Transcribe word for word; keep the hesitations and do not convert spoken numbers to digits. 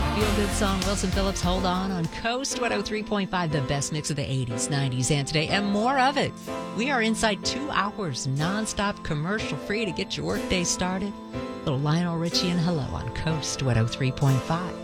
feel-good song, Wilson Phillips, Hold On, on Coast one oh three point five, the best mix of the eighties, nineties, and today, and more of it. We are inside two hours, non-stop, commercial-free to get your workday started. Little Lionel Richie and Hello on Coast one oh three point five.